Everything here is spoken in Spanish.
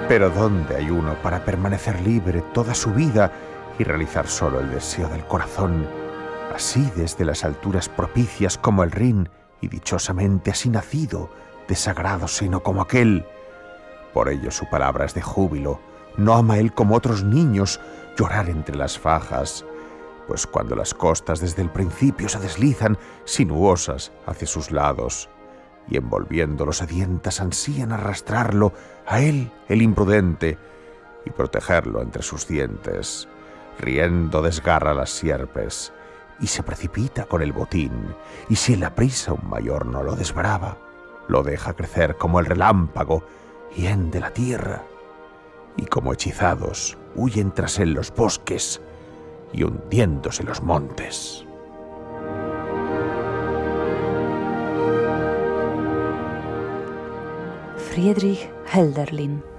Pero ¿dónde hay uno para permanecer libre toda su vida y realizar solo el deseo del corazón, así desde las alturas propicias como el Rin, y dichosamente así nacido, de sagrado seno como aquel? Por ello su palabra es de júbilo. No ama él como otros niños llorar entre las fajas, pues cuando las costas desde el principio se deslizan sinuosas hacia sus lados, y envolviéndolo sedientas ansían arrastrarlo a él, el imprudente, y protegerlo entre sus dientes. Riendo desgarra las sierpes y se precipita con el botín, y si en la prisa un mayor no lo desbrava, lo deja crecer como el relámpago y hende la tierra, y como hechizados huyen tras él los bosques y hundiéndose los montes. Friedrich Hölderlin.